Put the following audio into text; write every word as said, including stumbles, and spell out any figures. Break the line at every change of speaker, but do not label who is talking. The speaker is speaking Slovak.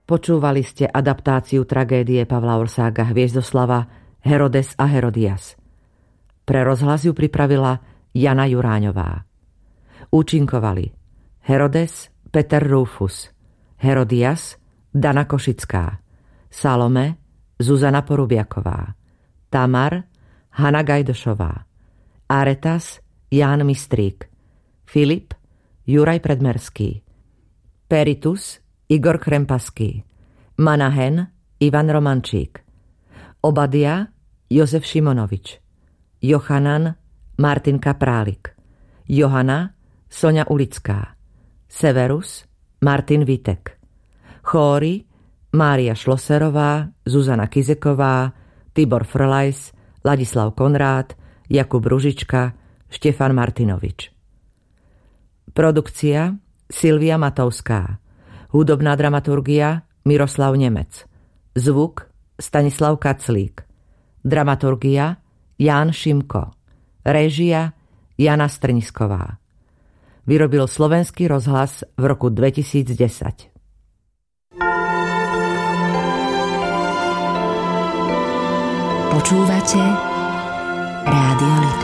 Počúvali ste adaptáciu tragédie Pavla Orsága Hviezdoslava Herodes a Herodias. Pre rozhlas ju pripravila Jana Juráňová. Účinkovali Herodes Peter Rufus, Herodias Dana Košická, Salome Zuzana Porubiaková, Tamar Hana Gajdošová, Aretas Ján Mistrík, Filip Juraj Predmerský, Peritus Igor Krempaský, Manahen Ivan Romančík, Obadia Jozef Šimonovič, Jochanan Martin Kaprálik, Johana Soňa Ulická, Severus Martin Vitek, Chóri Mária Šloserová, Zuzana Kizeková, Tibor Frlajs, Ladislav Konrád, Jakub Ružička, Štefan Martinovič. Produkcia Silvia Matovská, hudobná dramaturgia Miroslav Nemec, zvuk Stanislav Kaclík, dramaturgia Ján Šimko, réžia Jana Strnisková. Vyrobil Slovenský rozhlas v roku dvetisícdesať.
Počúvate Rádio Litovsk.